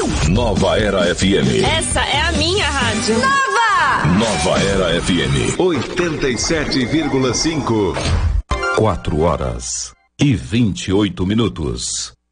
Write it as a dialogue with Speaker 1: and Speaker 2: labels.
Speaker 1: Nova Era FM.
Speaker 2: Essa é a minha rádio.
Speaker 1: Nova Era FM 87,5. 4 horas e 28 minutos.